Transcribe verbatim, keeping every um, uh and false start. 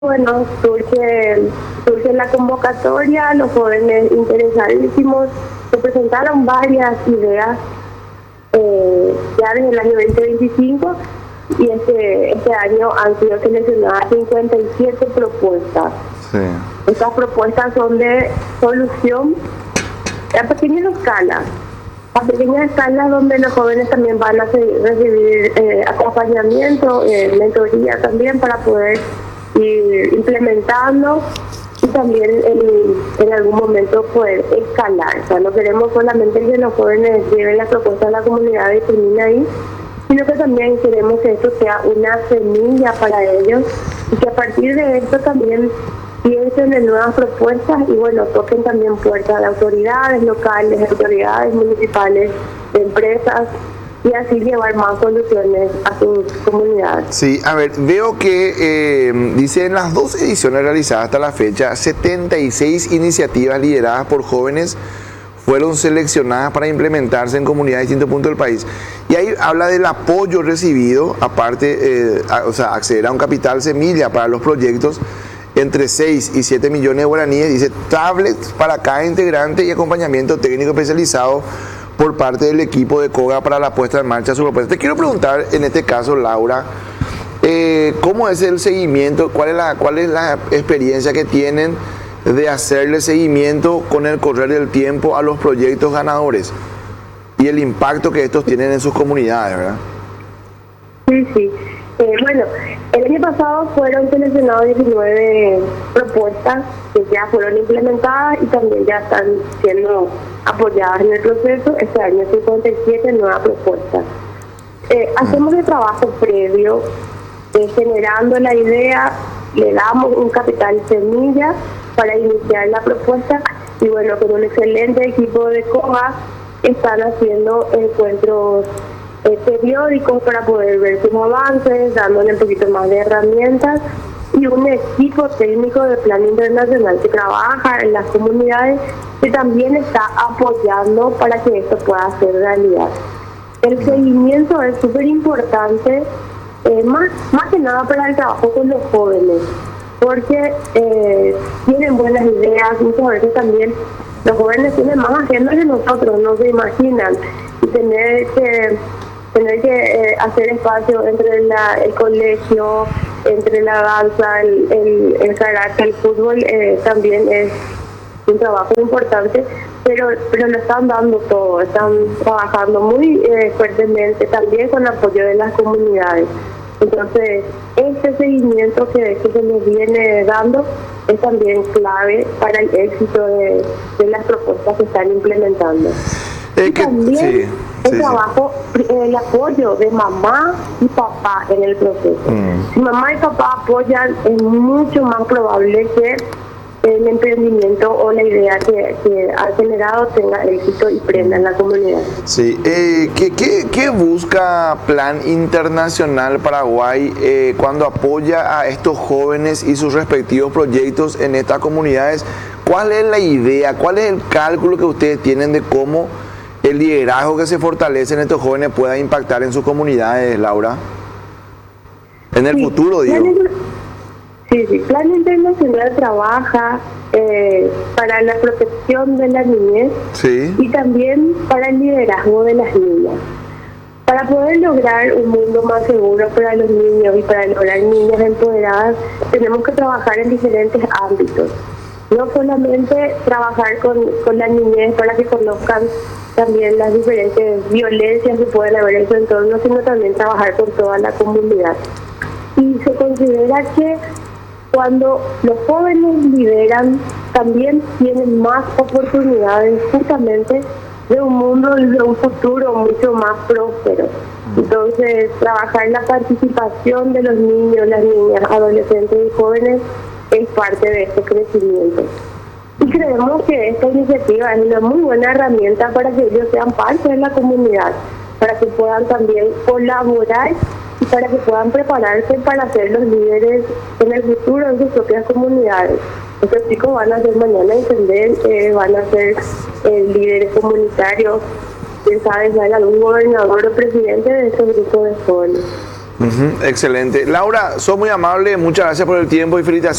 Bueno, surge, surge la convocatoria, los jóvenes interesadísimos se presentaron varias ideas eh, ya desde el año veinte veinticinco y este, este año han sido seleccionadas cincuenta y siete propuestas. Sí. Estas propuestas son de solución a pequeña escala, a pequeña escala donde los jóvenes también van a recibir eh, acompañamiento, eh, mentoría también para poder ir implementando y también en, en algún momento poder escalar. O sea, no queremos solamente que los jóvenes lleven la propuesta a la comunidad y termine ahí, sino que también queremos que esto sea una semilla para ellos y que a partir de esto también piensen en nuevas propuestas y bueno, toquen también puertas de autoridades locales, de autoridades municipales, de empresas, y así llevar más soluciones a sus comunidades. Sí, a ver, veo que eh, dice en las dos ediciones realizadas hasta la fecha, setenta y seis iniciativas lideradas por jóvenes fueron seleccionadas para implementarse en comunidades de distintos puntos del país. Y ahí habla del apoyo recibido, aparte, eh, a, o sea, acceder a un capital semilla para los proyectos entre seis y siete millones de guaraníes, dice tablets para cada integrante y acompañamiento técnico especializado por parte del equipo de COGA para la puesta en marcha de su propuesta. Te quiero preguntar, en este caso, Laura, eh, ¿cómo es el seguimiento? ¿Cuál es, la, ¿Cuál es la experiencia que tienen de hacerle seguimiento con el correr del tiempo a los proyectos ganadores y el impacto que estos tienen en sus comunidades, verdad? Sí, sí. Eh, bueno, el año pasado fueron seleccionadas diecinueve propuestas que ya fueron implementadas y también ya están siendo apoyadas en el proceso. Este año cincuenta y siete nuevas propuestas. Eh, hacemos el trabajo previo, eh, generando la idea, le damos un capital semilla para iniciar la propuesta y bueno, con un excelente equipo de COGA están haciendo encuentros Eh, periódicos para poder ver sus avances, dándole un poquito más de herramientas y un equipo técnico de plan internacional que trabaja en las comunidades que también está apoyando para que esto pueda ser realidad. El seguimiento es súper importante, eh, más, más que nada para el trabajo con los jóvenes, porque eh, tienen buenas ideas, muchas veces también los jóvenes tienen más agendas que nosotros, no se imaginan, y tener que tener que eh, hacer espacio entre la, el colegio, entre la danza, el, el, el karate, el fútbol, eh, también es un trabajo importante, pero pero lo están dando todo, están trabajando muy eh, fuertemente, también con apoyo de las comunidades. Entonces, este seguimiento que, que se les viene dando es también clave para el éxito de, de las propuestas que están implementando. Eh, y que, también sí, el sí, trabajo, sí. el apoyo de mamá y papá en el proceso. Mm. Si mamá y papá apoyan, es mucho más probable que el emprendimiento o la idea que, que ha generado tenga éxito y prenda en la comunidad. Sí, eh, ¿qué, qué, ¿qué busca Plan Internacional Paraguay eh, cuando apoya a estos jóvenes y sus respectivos proyectos en estas comunidades? ¿Cuál es la idea, cuál es el cálculo que ustedes tienen de cómo el liderazgo que se fortalece en estos jóvenes pueda impactar en sus comunidades, Laura? En el sí, futuro, digo. Plan, sí, sí. Plan Internacional trabaja eh, para la protección de la niñez, sí, y también para el liderazgo de las niñas. Para poder lograr un mundo más seguro para los niños y para lograr niñas empoderadas, tenemos que trabajar en diferentes ámbitos. No solamente trabajar con, con la niñez para que conozcan también las diferentes violencias que pueden haber en su entorno, sino también trabajar con toda la comunidad. Y se considera que cuando los jóvenes lideran, también tienen más oportunidades justamente de un mundo y de un futuro mucho más próspero. Entonces, trabajar en la participación de los niños, las niñas, adolescentes y jóvenes es parte de este crecimiento. Y creemos que esta iniciativa es una muy buena herramienta para que ellos sean parte de la comunidad, para que puedan también colaborar y para que puedan prepararse para ser los líderes en el futuro en sus propias comunidades. Estos chicos van a ser mañana intendentes, van a ser eh, líderes comunitarios, quién sabe, ser algún gobernador o presidente de estos grupos de jóvenes. Uh-huh, excelente. Laura, sos muy amable, muchas gracias por el tiempo y felicitaciones.